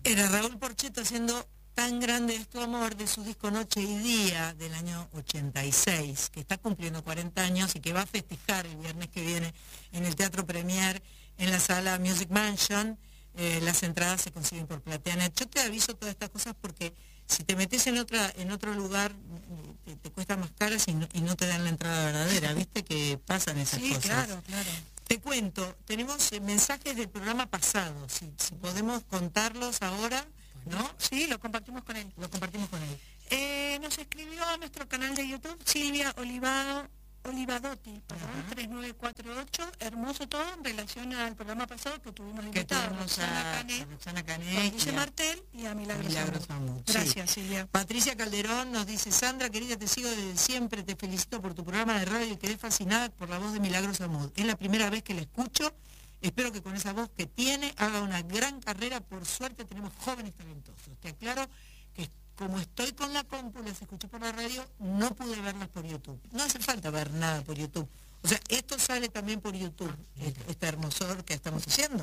Era Raúl Porchetto haciendo Tan grande es tu amor, de su disco Noche y Día del año 86, que está cumpliendo 40 años y que va a festejar el viernes que viene en el Teatro Premier, en la sala Music Mansion. Las entradas se consiguen por Plateanet. Yo te aviso todas estas cosas porque si te metes en otro lugar te cuesta más caras y no te dan la entrada verdadera. ¿Viste que pasan esas cosas? Sí, claro, claro. Te cuento, tenemos mensajes del programa pasado, si podemos contarlos ahora, ¿no? Sí, lo compartimos con él. Lo compartimos con él. Nos escribió a nuestro canal de YouTube Silvia Olivadotti, 3948, hermoso todo en relación al programa pasado que tuvimos invitados a Roxana Canet, Guille Martel y a Milagros Amud. Gracias, sí. Silvia. Patricia Calderón nos dice: Sandra, querida, te sigo desde siempre, te felicito por tu programa de radio y quedé fascinada por la voz de Milagros Amud. Es la primera vez que la escucho, espero que con esa voz que tiene haga una gran carrera, por suerte tenemos jóvenes talentosos. Te aclaro que como estoy con la compu, las escuché por la radio, no pude verlas por YouTube. No hace falta ver nada por YouTube. O sea, esto sale también por YouTube, esta hermosura que estamos haciendo.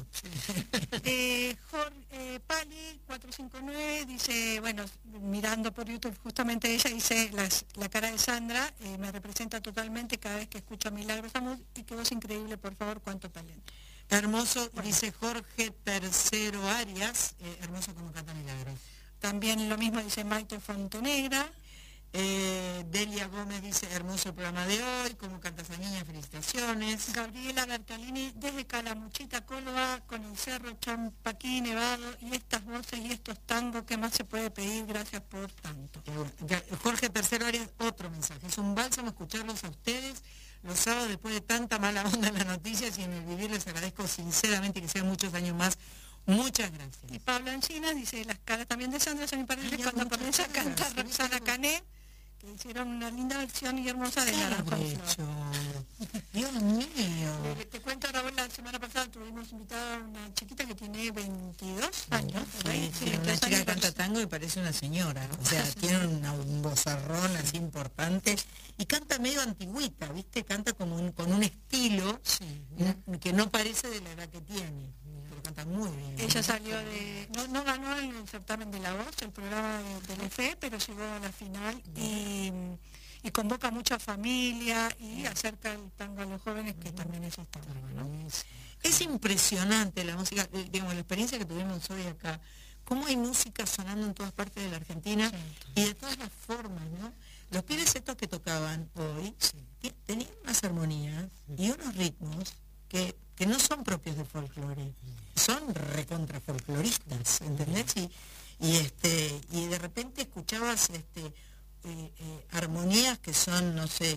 Pali 459 dice, bueno, mirando por YouTube justamente ella dice, la cara de Sandra me representa totalmente cada vez que escucho a Milagros Amud y qué voz increíble, por favor, cuánto talento. Hermoso, bueno. Dice Jorge Tercero Arias, hermoso como canta Milagros. También lo mismo dice Maite Fontenegra. Delia Gómez dice, hermoso el programa de hoy, como canta esa niña, felicitaciones. Gabriela Bertalini desde Calamuchita, Córdoba, con el Cerro Champaquí nevado y estas voces y estos tangos, ¿qué más se puede pedir? Gracias por tanto. Jorge Tercero Arias, otro mensaje, es un bálsamo escucharlos a ustedes los sábados después de tanta mala onda en las noticias y en el vivir. Les agradezco sinceramente que sean muchos años más. Muchas gracias. Y Pablo Encinas dice, las caras también de Sandra son imparables cuando comienza a cantar Roxana Canet, que hicieron una linda versión y hermosa de Naranjo en Flor. Dios mío. Te cuento, Raúl, la semana pasada tuvimos invitada a una chiquita que tiene 22 años. Sí, una chica que canta tango y parece una señora. O sea, tiene un vozarrón así importante y canta medio antigüita, ¿viste? Canta como con un estilo que no parece de la edad que tiene. Canta muy bien. Ella salió de... No ganó en el certamen de La Voz, el programa del EFE, pero llegó a la final y convoca a mucha familia y acerca el tango a los jóvenes, que también eso está bueno, ¿no? Es impresionante la música, digamos, la experiencia que tuvimos hoy acá, cómo hay música sonando en todas partes de la Argentina y de todas las formas, ¿no? Los pibes estos que tocaban hoy tenían unas armonías y unos ritmos que no son propios del folclore, son recontra folcloristas, ¿entendés? Y de repente escuchabas armonías que son, no sé,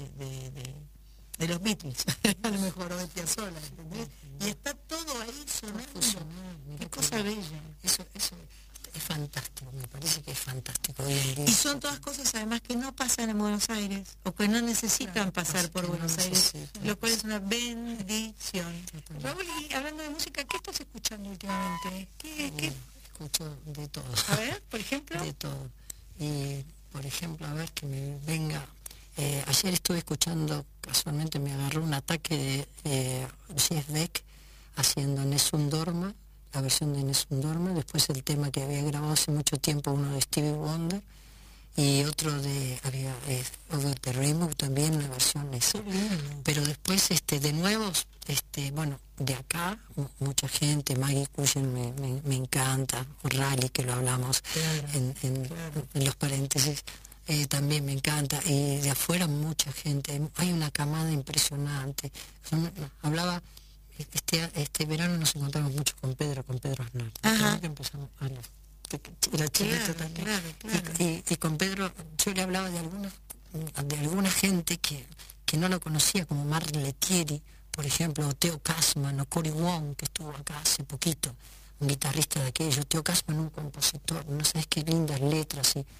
de los Beatles, a lo mejor, o de Piazzolla, ¿entendés? Y está todo ahí sonando. Qué cosa bella. Eso es fantástico, me parece que es fantástico. Y son todas cosas además que no pasan en Buenos Aires, o que no necesitan pasar por Buenos Aires, lo cual es una bendición. Raúl, y hablando de música, ¿qué estás escuchando últimamente? ¿Qué? Escucho de todo. A ver, por ejemplo. De todo. Y, por ejemplo, a ver que me venga... ayer estuve escuchando, casualmente me agarró un ataque de Jeff Beck haciendo Nessun Dorma, la versión de Nessun Dorma, después el tema que había grabado hace mucho tiempo, uno de Stevie Wonder, y otro de Over the Rainbow, también una versión esa. Pero después, de nuevo, bueno, de acá, mucha gente, Maggie Cushion me encanta, Rally, que lo hablamos en los paréntesis, también me encanta, y de afuera mucha gente, hay una camada impresionante. Hablaba... Este verano nos encontramos mucho con Pedro Aznar. Que empezamos a hablar. Era chiquito también. Claro. Y con Pedro yo le hablaba de alguna gente que no lo conocía, como Mark Lettieri, por ejemplo, o Theo Kasman, o Cory Wong, que estuvo acá hace poquito, un guitarrista de aquello. Theo Kasman, un compositor, no sabes qué lindas letras, y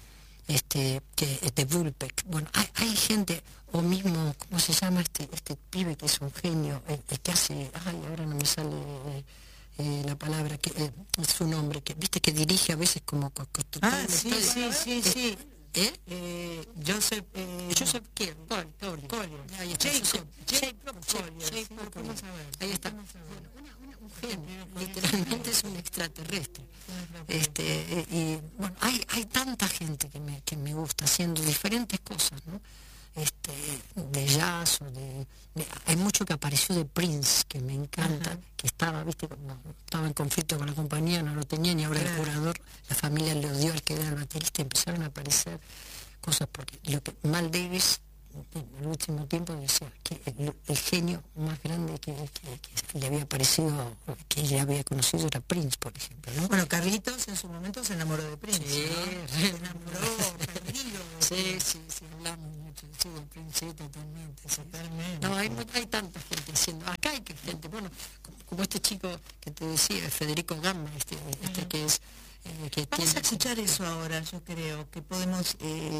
de Vulpec. Bueno, hay gente, o mismo, ¿cómo se llama este pibe que es un genio, el que hace, ahora no me sale la palabra, que es su nombre, que viste que dirige a veces como sí. Joseph ¿quién? Collier. Ahí está. Jacob Collier. Ahí está. Bueno, un genio, literalmente es un extraterrestre. Y bueno, hay tanta gente que me gusta haciendo diferentes cosas, ¿no? De jazz hay mucho que apareció de Prince que me encanta, que estaba, viste, como estaba en conflicto con la compañía, no lo tenían, y ahora el curador, la familia le odió al que era el baterista, y empezaron a aparecer cosas, porque lo que Mal Davis en el último tiempo decía que el genio más grande que le había parecido, que le había conocido, era Prince, por ejemplo, ¿no? Bueno, Carlitos en su momento se enamoró de Prince, sí, ¿no? Se enamoró, perdido. Sí, hablamos mucho, sí, del Prince, totalmente. No, hay tanta gente haciendo, acá hay gente, bueno, como este chico que te decía, Federico Gamba, que es... Vamos a escuchar eso ahora, yo creo, que podemos...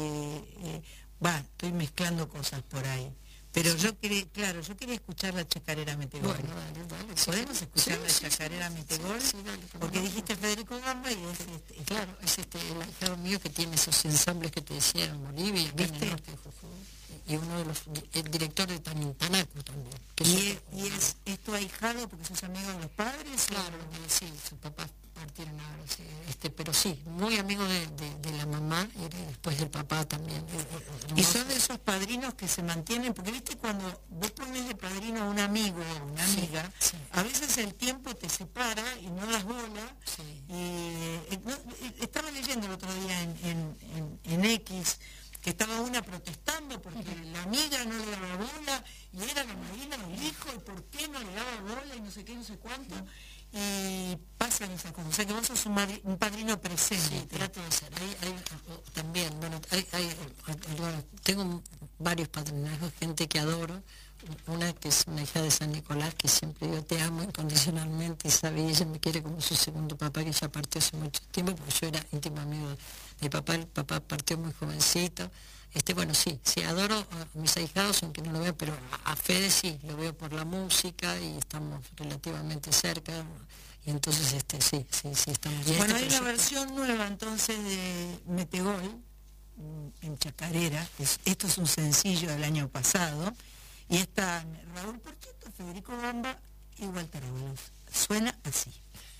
estoy mezclando cosas por ahí. Pero yo quería escuchar la Chacarera Metegol. Bueno, dale. ¿Podemos escuchar la Chacarera Metegol? Porque dijiste Federico Gamba y es claro, es el ahijado mío que tiene esos ensambles que te decía en Bolivia, en el norte de Jujuy, y uno de los, el director de Tanaco también. ¿Y es tu ahijado porque sos amigo de los padres? Claro, sí, sus papás partieron ahora, sí, pero sí, muy amigo de la mamá y después del papá también. Y son de esos padrinos que se mantienen, porque viste, cuando vos pones de padrino a un amigo o una amiga, a veces el tiempo te separa y no das bola. Estaba leyendo el otro día en X que estaba una protestando porque la amiga no le daba bola y era la madrina del hijo, y por qué no le daba bola y no sé qué, no sé cuánto. Y pasan esas cosas, o sea que vos sos un padrino presente. Sí, trato de ser. También, bueno, tengo varios padrinazgos, gente que adoro. Una que es una hija de San Nicolás, que siempre yo te amo incondicionalmente, y sabe, y ella me quiere como su segundo papá, que ya partió hace mucho tiempo, porque yo era íntimo amigo de papá. El papá partió muy jovencito. Bueno, sí, adoro a mis ahijados, aunque no lo veo, pero a Fede sí, lo veo por la música y estamos relativamente cerca, y entonces sí, estamos bien. Bueno, hay una versión nueva entonces de Metegol en Chacarera. Esto es un sencillo del año pasado, y está Raúl Porcheto, Federico Gamba y Walter Ábalos. Suena así.